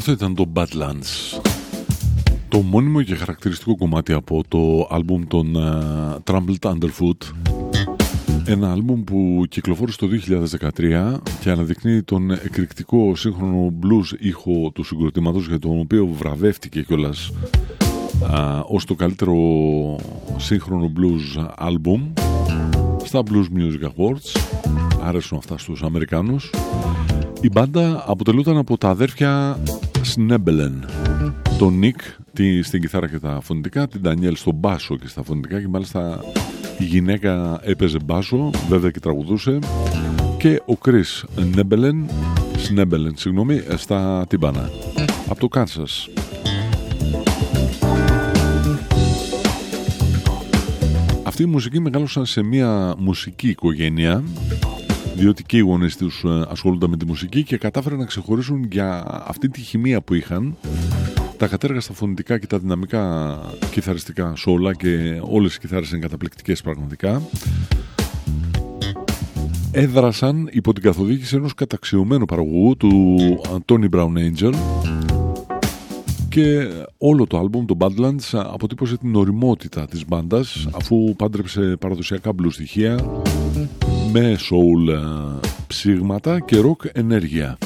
Αυτό ήταν το Badlands, το μόνιμο και χαρακτηριστικό κομμάτι από το άλμπουμ των Trampled Underfoot. Ένα άλμπουμ που κυκλοφόρησε το 2013 και αναδεικνύει τον εκρηκτικό σύγχρονο blues ήχο του συγκροτήματος, για τον οποίο βραβεύτηκε κιόλας ως το καλύτερο σύγχρονο blues άλμπουμ στα Blues Music Awards. Άρεσαν αυτά στους Αμερικάνους. Η μπάντα αποτελούταν από τα αδέρφια Σνέμπελεν, τον Νικ στην κιθάρα και τα φωνητικά, την Ντανιέλ στον μπάσο και στα φωνητικά, και μάλιστα η γυναίκα έπαιζε μπάσο, βέβαια, και τραγουδούσε, και ο Κρίς Σνέμπελεν, στα τύμπανα, από το Κάνσας. Αυτοί οι μουσικοί μεγάλωσαν σε μια μουσική οικογένεια, διότι και οι γονείς τους ασχολούνταν με τη μουσική και κατάφεραν να ξεχωρίσουν για αυτή τη χημεία που είχαν, τα κατέργαστα φωνητικά και τα δυναμικά κιθαριστικά σόλα, και όλες οι κιθάρες είναι καταπληκτικές πραγματικά. Έδρασαν υπό την καθοδήγηση ενός καταξιωμένου παραγωγού, του Tony Brown Angel, και όλο το άλμπουμ, το Badlands, αποτύπωσε την ωριμότητα της μπάντας, αφού πάντρεψε παραδοσιακά blues στοιχεία με soul ψήγματα και rock ενέργεια.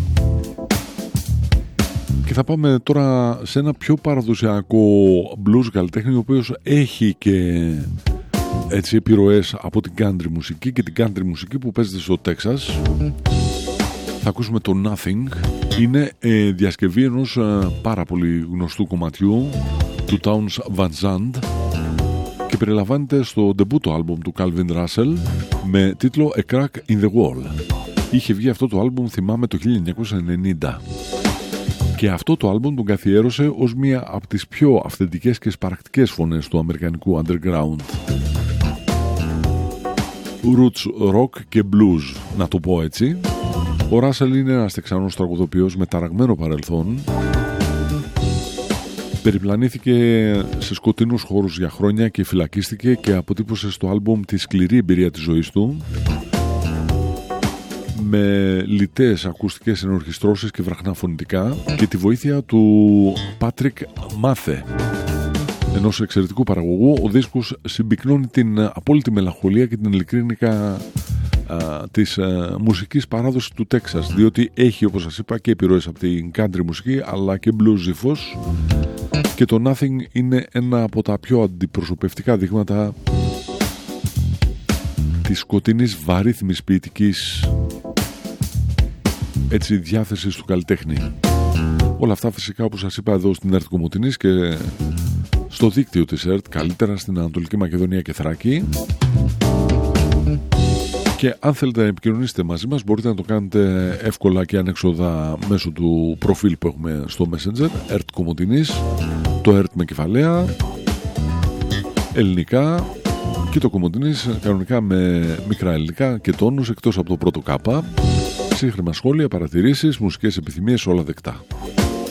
Και θα πάμε τώρα σε ένα πιο παραδοσιακό blues καλλιτέχνη, ο οποίος έχει και έτσι επιρροές από την country μουσική και την country μουσική που παίζεται στο Τέξας. Θα ακούσουμε το Nothing. Είναι διασκευή ενός πάρα πολύ γνωστού κομματιού του Townes Van Zandt και περιλαμβάνεται στο ντεμπούτο άλμπουμ του Calvin Russell με τίτλο A Crack in the Wall. Είχε βγει αυτό το άλμπουμ, θυμάμαι, το 1990. Και αυτό το άλμπουμ τον καθιέρωσε ως μία από τις πιο αυθεντικές και σπαρακτικές φωνές του αμερικανικού underground. Roots rock και blues, να το πω έτσι. Ο Ράσελ είναι ένας Τεξανός τραγουδοποιός με ταραγμένο παρελθόν. Περιπλανήθηκε σε σκοτεινούς χώρους για χρόνια και φυλακίστηκε, και αποτύπωσε στο άλμπουμ τη σκληρή εμπειρία της ζωής του, με λιτές ακουστικές ενορχιστρώσεις και βραχνά φωνητικά, και τη βοήθεια του Πάτρικ Μάθε, ενός εξαιρετικού παραγωγού. Ο δίσκος συμπυκνώνει την απόλυτη μελαγχολία και την ειλικρίνικα της μουσικής παράδοσης του Τέξας, διότι έχει, όπως σας είπα, και επιρροές από την country μουσική αλλά και blues υφός, και το Nothing είναι ένα από τα πιο αντιπροσωπευτικά δείγματα της σκοτεινής βαρύθμης ποιητικής έτσι διάθεσης του καλλιτέχνη. Όλα αυτά φυσικά, όπως σας είπα, εδώ στην ΕΡΤ Κομοτηνής και στο δίκτυο της ΕΡΤ, καλύτερα στην Ανατολική Μακεδονία και Θράκη. Και αν θέλετε να επικοινωνήσετε μαζί μας, μπορείτε να το κάνετε εύκολα και ανέξοδα μέσω του προφίλ που έχουμε στο Messenger, ΕΡΤ Κομοτηνής, το ΕΡΤ με κεφαλαία, ελληνικά, και το Κομοτηνής κανονικά με μικρά ελληνικά και τόνους, εκτός από το πρώτο κάπα. Σύγχρονα σχόλια, παρατηρήσεις, μουσικές επιθυμίες, όλα δεκτά.